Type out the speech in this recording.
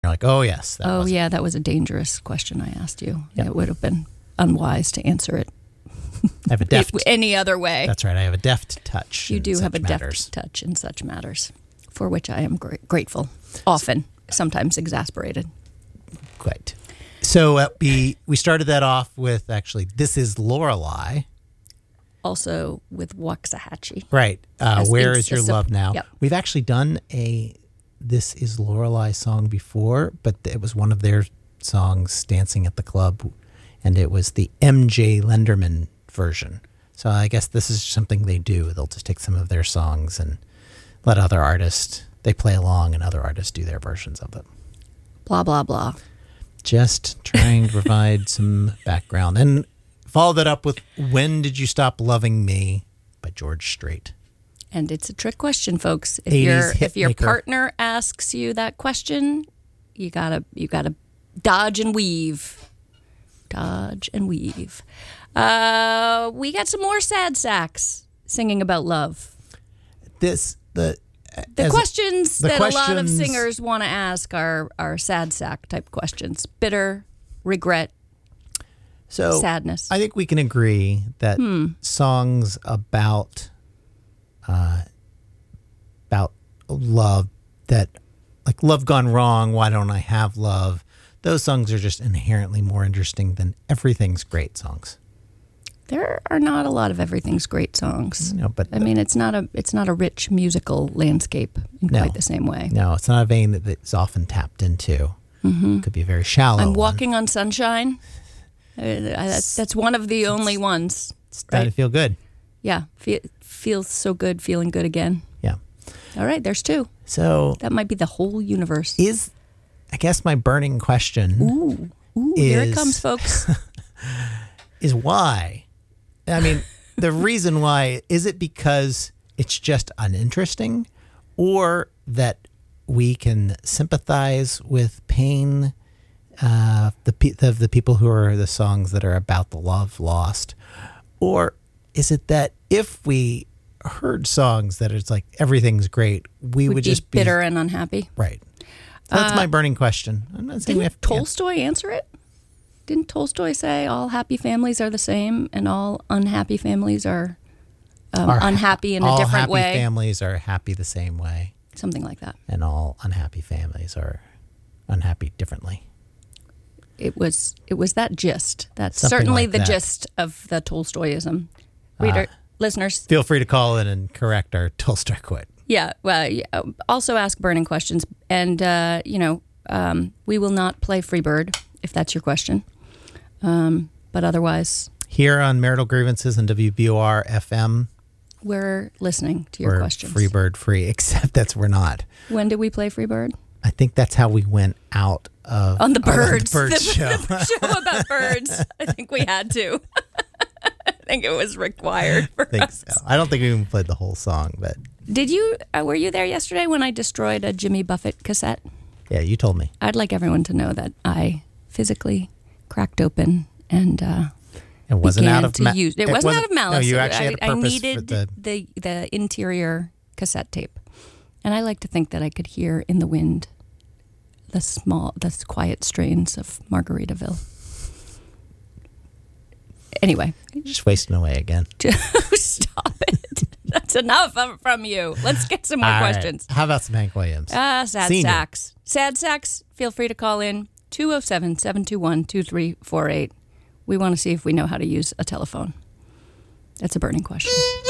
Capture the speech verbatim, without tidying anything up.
You're like, oh, yes. That oh, was yeah, it. that was a dangerous question I asked you. Yep. It would have been unwise to answer it I have a deft... any other way. That's right. I have a deft touch. You in do such have a matters. deft touch in such matters, for which I am gra- grateful, often, sometimes exasperated. Quite. So uh, we we started that off with, actually, This Is Lorelei. Also with Waxahachie. Right. Uh, As Where it's Is Your a sup- Love Now? Yep. We've actually done a This Is Lorelei song before, but it was one of their songs, Dancing at the Club, and it was the M J Lenderman version. So I guess this is something they do. They'll just take some of their songs and let other artists, they play along and other artists do their versions of it. Blah, blah, blah. Just trying to provide some background. And follow that up with When Did You Stop Loving Me by George Strait. And it's a trick question, folks. If eighties your hit if your maker. partner asks you that question, you gotta you gotta dodge and weave, dodge and weave. Uh, we got some more sad sacks singing about love. This the The as- questions the that a lot of questions- singers want to ask are are sad sack type questions: bitter, regret, so sadness. I think we can agree that Hmm. songs about uh, about love, that like Love Gone Wrong, Why Don't I Have Love, those songs are just inherently more interesting than Everything's Great songs. There are not a lot of Everything's Great songs. No, but I mean, it's not a it's not a rich musical landscape in No. quite the same way. no, it's not a vein that it's often tapped into. It could be a very shallow. I'm one. Walking on Sunshine. Uh, that's, that's one of the only ones. Starting to feel good. Yeah, fe- feels so good, feeling good again. Yeah. All right, there's two. So That might be the whole universe. is, I guess my burning question Ooh, ooh, here it is- comes, folks. is why? I mean, the reason why, is it because it's just uninteresting, or that we can sympathize with pain, uh, the pe- of the people who are the songs that are about the love lost? Or is it that if we heard songs that it's like everything's great, we would, Would be just bitter and unhappy. right? That's my burning question. I'm not saying we have Didn't to Tolstoy answer it? Didn't Tolstoy say all happy families are the same and all unhappy families are um, Our- unhappy in a all different happy way? families are happy the same way, Something like that. and all unhappy families are unhappy differently. It was it was that gist. That's Something certainly like the that. gist of the Tolstoyism. Reader, listeners, Feel free to call in and correct our Tolstoy quote. yeah. Well, yeah, also ask burning questions, and uh, you know, um, we will not play Freebird if that's your question. Um, but otherwise, Here on Marital Grievances and W B O R F M, we're listening to your we're questions. Freebird free, except that's we're not. When did we play Freebird? I think that's how we went out of On the out of birds. the bird The- show. Show about birds. I think we had to. I think it was required for I think us. so. I don't think we even played the whole song, but Did you? Uh, were you there yesterday when I destroyed a Jimmy Buffett cassette? yeah, you told me. I'd like everyone to know that I physically cracked open and uh, It wasn't began out of to ma- use. It, wasn't, out of malice. No, you It- actually I, had a I purpose needed for the. the the interior cassette tape, and I like to think that I could hear in the wind the small, the quiet strains of Margaritaville. Anyway, You're just wasting away again. stop it. That's enough of- from you. Let's get some more All right. questions. How about some Hank Williams? Ah, sad Senior. sacks. Sad sacks. Feel free to call in two oh seven, seven two one, two three four eight. We want to see if we know how to use a telephone. That's a burning question.